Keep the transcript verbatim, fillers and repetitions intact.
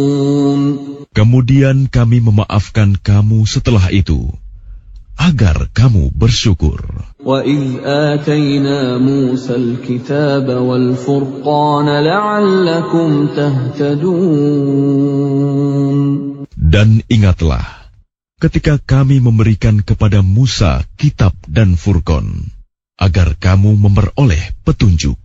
Kemudian kami memaafkan kamu setelah itu, agar kamu bersyukur. وَإِذْ آتَيْنَا مُوسَى الْكِتَابَ وَالْفُرْقَانَ لَعَلَّكُمْ تَهْتَدُونَ. Dan ingatlah, ketika kami memberikan kepada Musa kitab dan Furqan, agar kamu memperoleh petunjuk.